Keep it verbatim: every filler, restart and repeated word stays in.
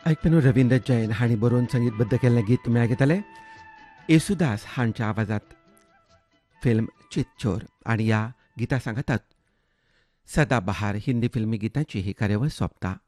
ऐकपेनू रवींद्र जैन हांणी बरोवन संगीतबद्ध केल्लें गीत तुमी आयकताले. येसुदास हांच्या आवाजांत फिल्म चितचोर आनी ह्या गिता सांगातात सदाबहार हिंदी फिल्मी गितांची ही कार्यावळ सोंपता.